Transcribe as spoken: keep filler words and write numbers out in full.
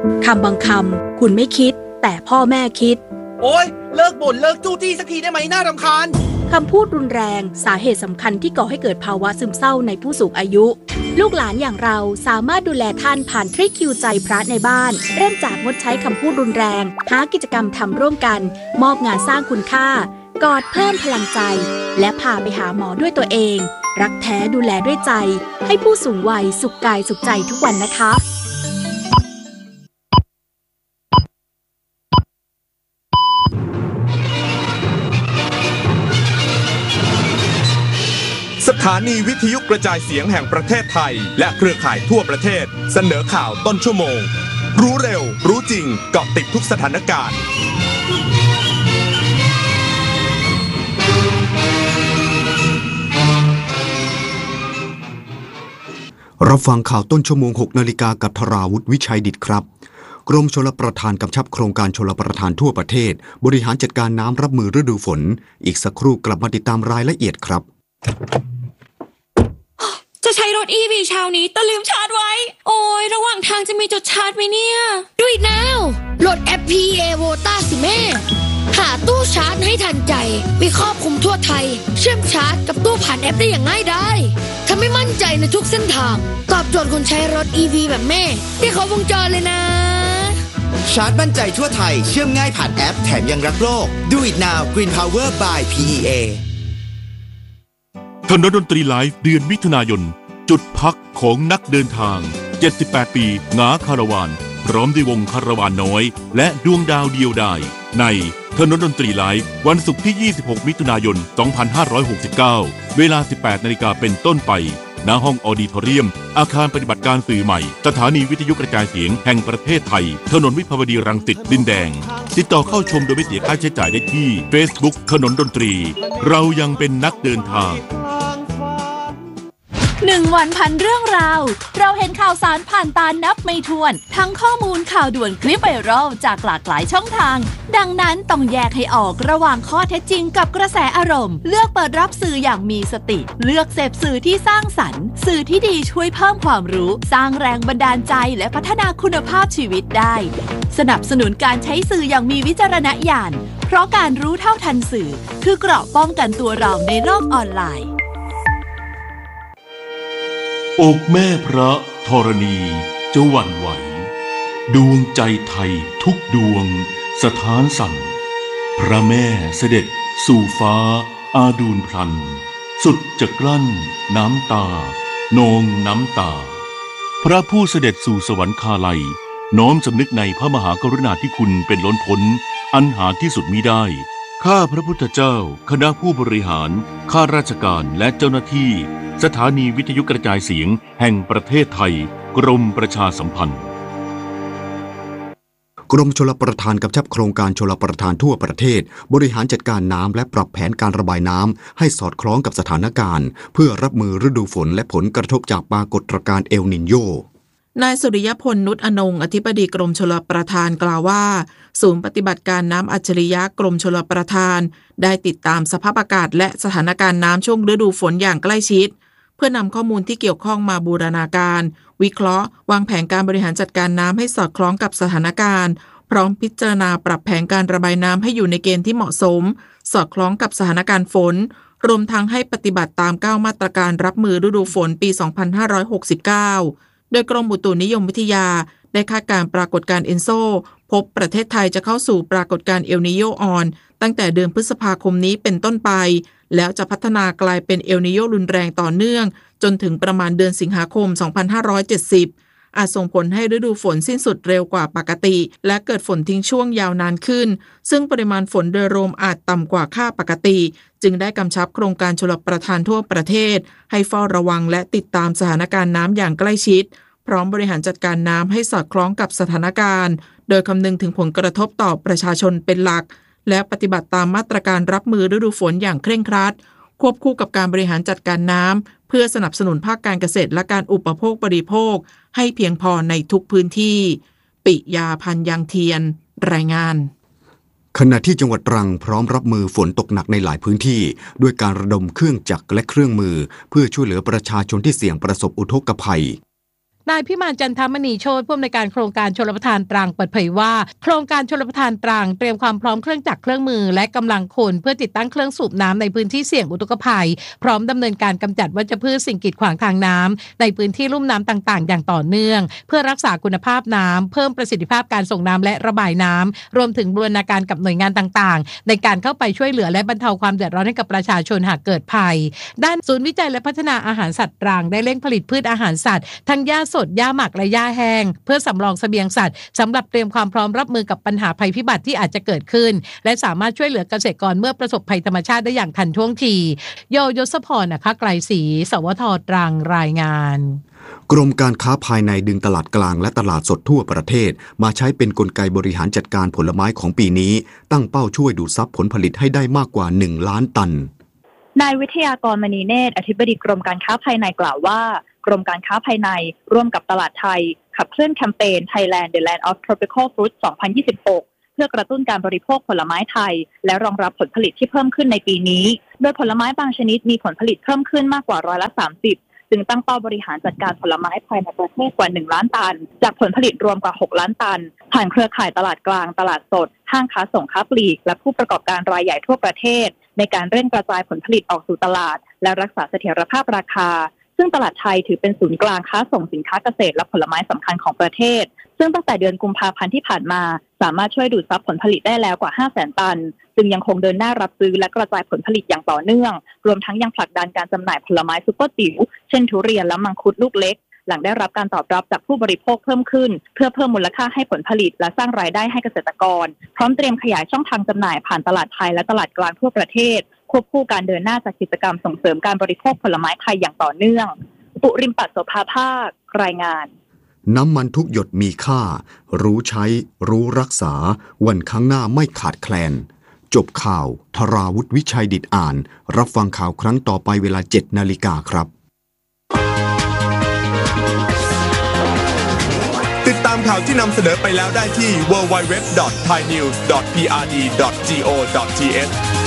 คำบางคำคุณไม่คิดแต่พ่อแม่คิดโอ๊ยเลิกบ่นเลิกจู้จี้สักทีได้ไหมน่ารำคาญคำพูดรุนแรงสาเหตุสำคัญที่ก่อให้เกิดภาวะซึมเศร้าในผู้สูงอายุลูกหลานอย่างเราสามารถดูแลท่านผ่านทริคคิวใจพระในบ้านเริ่มจากงดใช้คำพูดรุนแรงหากิจกรรมทำร่วมกันมอบงานสร้างคุณค่ากอดเพิ่มพลังใจและพาไปหาหมอด้วยตัวเองรักแท้ดูแลด้วยใจให้ผู้สูงวัยสุขกายสุขใจทุกวันนะคะสถานีวิทยุกระจายเสียงแห่งประเทศไทยและเครือข่ายทั่วประเทศเสนอข่าวต้นชั่วโมงรู้เร็วรู้จริงเกาะติดทุกสถานการณ์รับฟังข่าวต้นชั่วโมงหกนาฬิกากับธราวุฒิวิชัยดิษฐ์ครับกรมชลประทานกำชับโครงการชลประทานทั่วประเทศบริหารจัดการน้ำรับมือฤดูฝนอีกสักครู่กลับมาติดตามรายละเอียดครับจะใช้รถ อี วี เช้านี้แต่ลืมชาร์จไว้โอ้ยระหว่างทางจะมีจุดชาร์จไหมเนี่ยดูอีกแล้วโหลดแอป พี อี เอ Vota สิแม่หาตู้ชาร์จให้ทันใจมีครอบคลุมทั่วไทยเชื่อมชาร์จกับตู้ผ่านแอปได้อย่างง่ายดายทำให้มั่นใจในทุกเส้นทางตอบโจทย์คนใช้รถ อี วี แบบแม่ที่เขาวงจรเลยนะชาร์จมั่นใจทั่วไทยเชื่อมง่ายผ่านแอปแถมยังรักโลก Do it now Green Power by พี อี เอถนนดนตรีไลฟ์เดือนมิถุนายนจุดพักของนักเดินทางเจ็ดสิบแปดปีงาคาราวานพร้อมด้วยวงคาราวานน้อยและดวงดาวเดียวดายในถนนดนตรีไลฟ์วันศุกร์ที่ยี่สิบหกมิถุนายนสองพันห้าร้อยหกสิบเก้าเวลา สิบแปดนาฬิกาเป็นต้นไปณห้องออดิทอเรียมอาคารปฏิบัติการสื่อใหม่สถานีวิทยุกระจายเสียงแห่งประเทศไทยถนนวิภาวดีรังสิตดินแดงติดต่อเข้าชมโดยไม่เสียค่าใช้จ่ายได้ที่ Facebook ถนนดนตรีเรายังเป็นนักเดินทางหนึ่งวันพันเรื่องราวเราเห็นข่าวสารผ่านตานับไม่ถ้วนทั้งข้อมูลข่าวด่วนคลิปไวรัลจากหลากหลายช่องทางดังนั้นต้องแยกให้ออกระหว่างข้อเท็จจริงกับกระแสอารมณ์เลือกเปิดรับสื่ออย่างมีสติเลือกเสพสื่อที่สร้างสรรค์สื่อที่ดีช่วยเพิ่มความรู้สร้างแรงบันดาลใจและพัฒนาคุณภาพชีวิตได้สนับสนุนการใช้สื่ออย่างมีวิจารณญาณเพราะการรู้เท่าทันสื่อคือเกราะป้องกันตัวเราในโลกออนไลน์อกแม่พระธรณีจะหวั่นไหวดวงใจไทยทุกดวงสถานสั่นพระแม่เสด็จสู่ฟ้าอาดูลพลันสุดจะกลั้นน้ำตานองน้ำตาพระผู้เสด็จสู่สวรรคาลัยน้อมสำนึกในพระมหากรุณาธิคุณเป็นล้นพ้นอันหาที่สุดมิได้ข้าพระพุทธเจ้าคณะผู้บริหารข้าราชการและเจ้าหน้าที่สถานีวิทยุกระจายเสียงแห่งประเทศไทยกรมประชาสัมพันธ์กรมชลประทานกำชับโครงการชลประทานทั่วประเทศบริหารจัดการน้ำและปรับแผนการระบายน้ำให้สอดคล้องกับสถานการณ์เพื่อรับมือฤดูฝนและผลกระทบจากปรากฏการณ์เอลนิโญนายสุริยพลนุชอนงค์อธิบดีกรมชลประทานกล่าวว่าศูนย์ปฏิบัติการน้ำอัจฉริยะกรมชลประทานได้ติดตามสภาพอากาศและสถานการณ์น้ำช่วงฤดูฝนอย่างใกล้ชิดเพื่อนำข้อมูลที่เกี่ยวข้องมาบูรณาการวิเคราะห์วางแผนการบริหารจัดการน้ำให้สอดคล้องกับสถานการณ์พร้อมพิจารณาปรับแผนการระบายน้ำให้อยู่ในเกณฑ์ที่เหมาะสมสอดคล้องกับสถานการณ์ฝนรวมทั้งให้ปฏิบัติตามเก้ามาตรการรับมือฤดูฝนปีสองพันห้าร้อยหกสิบเก้าโดยกรมอุตุนิยมวิทยาได้คาดการณ์ปรากฏการณ์เอนโซพบประเทศไทยจะเข้าสู่ปรากฏการณ์เอลนิโญออนตั้งแต่เดือนพฤษภาคมนี้เป็นต้นไปแล้วจะพัฒนากลายเป็นเอลนิโญรุนแรงต่อเนื่องจนถึงประมาณเดือนสิงหาคมสองพันห้าร้อยเจ็ดสิบอาจส่งผลให้ฤดูฝนสิ้นสุดเร็วกว่าปกติและเกิดฝนทิ้งช่วงยาวนานขึ้นซึ่งปริมาณฝนโดยรวมอาจต่ำกว่าค่าปกติจึงได้กำชับโครงการชลประทานทั่วประเทศให้เฝ้าระวังและติดตามสถานการณ์น้ำอย่างใกล้ชิดพร้อมบริหารจัดการน้ำให้สอดคล้องกับสถานการณ์โดยคำนึงถึงผลกระทบต่อประชาชนเป็นหลักและปฏิบัติตามมาตรการรับมือฤดูฝนอย่างเคร่งครัดควบคู่กับการบริหารจัดการน้ำเพื่อสนับสนุนภาคการเกษตรและการอุปโภคบริโภคให้เพียงพอในทุกพื้นที่ปิยาพันธ์ยังเทียนรายงานขณะที่จังหวัดตรังพร้อมรับมือฝนตกหนักในหลายพื้นที่ด้วยการระดมเครื่องจักรและเครื่องมือเพื่อช่วยเหลือประชาชนที่เสี่ยงประสบอุทกภัยนายพิมานจันทมณีโชติผู้อำนวยการโครงการชลประทานตรังเปิดเผยว่าโครงการชลประทานตรังเตรียมความพร้อมเครื่องจักรเครื่องมือและกำลังคนเพื่อติดตั้งเครื่องสูบน้ำในพื้นที่เสี่ยงอุทกภัยพร้อมดำเนินการกำจัดวัชพืชสิ่งกีดขวางทางน้ำในพื้นที่ลุ่มน้ำต่างๆอย่างต่อเนื่องเพื่อรักษาคุณภาพน้ำเพิ่มประสิทธิภาพการส่งน้ำและระบายน้ำรวมถึงบูรณาการกับหน่วยงานต่างๆในการเข้าไปช่วยเหลือและบรรเทาความเดือดร้อนให้กับประชาชนหากเกิดภัยด้านศูนย์วิจัยและพัฒนาอาหารสัตว์ตรังได้เร่งผลิตพืชอาหารสัตว์ทั้งหญ้าสดหญ้าหมักและหญ้าแห้งเพื่อสำรองเสบียงสัตว์สำหรับเตรียมความพร้อมรับมือกับปัญหาภัยพิบัติที่อาจจะเกิดขึ้นและสามารถช่วยเหลือเกษตรกรเมื่อประสบภัยธรรมชาติได้อย่างทันท่วงทีโยยศพรนะคะไกรศรีสวทตรังรายงานกรมการค้าภายในดึงตลาดกลางและตลาดสดทั่วประเทศมาใช้เป็นกลไกบริหารจัดการผลไม้ของปีนี้ตั้งเป้าช่วยดูดซับผลผลิตให้ได้มากกว่าหนึ่งล้านตันนายวิทยากรมณีเนตรอธิบดีกรมการค้าภายในกล่าวว่ากรมการค้าภายในร่วมกับตลาดไทยขับเคลื่อนแคมเปญ Thailand The Land of Tropical Fruits สองพันยี่สิบหกเพื่อกระตุ้นการบริโภคผลไม้ไทยและรองรับผลผลิตที่เพิ่มขึ้นในปีนี้โดยผลไม้บางชนิดมีผลผลิตเพิ่มขึ้นมากกว่าร้อยละสามสิบจึงตั้งเป้าบริหารจัดการผลไม้ภายในประเทศกว่าหนึ่งล้านตันจากผลผลิตรวมกว่าหกล้านตันผ่านเครือข่ายตลาดกลางตลาดสดห้างค้าส่งค้าปลีกและผู้ประกอบการรายใหญ่ทั่วประเทศในการเร่งกระจายผลผลิตออกสู่ตลาดและรักษาเสถียรภาพราคาซึ่งตลาดไทยถือเป็นศูนย์กลางค้าส่งสินค้าเกษตรและผลไม้สำคัญของประเทศซึ่งตั้งแต่เดือนกุมภาพันธ์ที่ผ่านมาสามารถช่วยดูดซับผลผลิตได้แล้วกว่า ห้าแสน ตันจึงยังคงเดินหน้ารับซื้อและกระจายผลผลิตอย่างต่อเนื่องรวมทั้งยังผลักดันการจำหน่ายผลไม้ซุปเปอร์จิ๋วเช่นทุเรียนและมังคุดลูกเล็กหลังได้รับการตอบรับจากผู้บริโภคเพิ่มขึ้นเพื่อเพิ่มมูลค่าให้ผลผลิตและสร้างรายได้ให้เกษตรกรพร้อมเตรียมขยายช่องทางจำหน่ายผ่านตลาดไทยและตลาดกลางทั่วประเทศควบคู่การเดินหน้าจากกิจกรรมส่งเสริมการบริโภคผลไม้ไทยอย่างต่อเนื่องปุริมปัตโสภาภาครายงานน้ำมันทุกหยดมีค่ารู้ใช้รู้รักษาวันข้างหน้าไม่ขาดแคลนจบข่าวธราวุฒิวิชัยดิษฐ์อ่านรับฟังข่าวครั้งต่อไปเวลา เจ็ดนาฬิกาครับติดตามข่าวที่นำเสนอไปแล้วได้ที่ ดับเบิลยู ดับเบิลยู ดับเบิลยู ดอท ไทยนิวส์ ดอท พี อาร์ ดี ดอท โก ดอท ที เอช